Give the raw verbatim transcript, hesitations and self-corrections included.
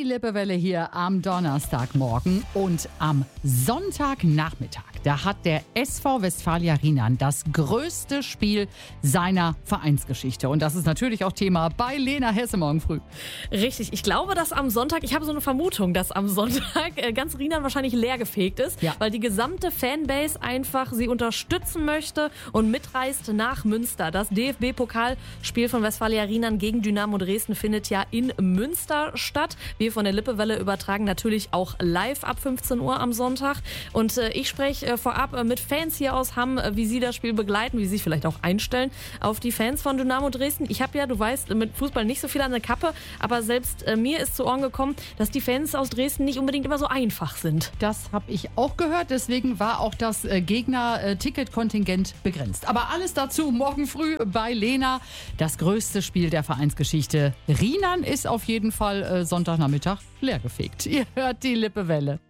Lippewelle hier am Donnerstagmorgen und am Sonntagnachmittag. Da hat der S V Westfalia Rienan das größte Spiel seiner Vereinsgeschichte. Und das ist natürlich auch Thema bei Lena Hesse morgen früh. Richtig, ich glaube, dass am Sonntag, ich habe so eine Vermutung, dass am Sonntag ganz Rienan wahrscheinlich leergefegt ist, ja. weil die gesamte Fanbase einfach sie unterstützen möchte und mitreist nach Münster. Das D F B-Pokalspiel von Westfalia Rienan gegen Dynamo Dresden findet ja in Münster statt. Wir von der Lippewelle übertragen natürlich auch live ab fünfzehn Uhr am Sonntag. Und äh, ich spreche äh, vorab äh, mit Fans hier aus Hamm, äh, wie sie das Spiel begleiten, wie sie sich vielleicht auch einstellen auf die Fans von Dynamo Dresden. Ich habe ja, du weißt, mit Fußball nicht so viel an der Kappe, aber selbst äh, mir ist zu Ohren gekommen, dass die Fans aus Dresden nicht unbedingt immer so einfach sind. Das habe ich auch gehört, deswegen war auch das äh, Gegner-Ticket-Kontingent begrenzt. Aber alles dazu morgen früh bei Lena. Das größte Spiel der Vereinsgeschichte. Rienan ist auf jeden Fall äh, Sonntagnachmittag leergefegt. Ihr hört die Lippewelle.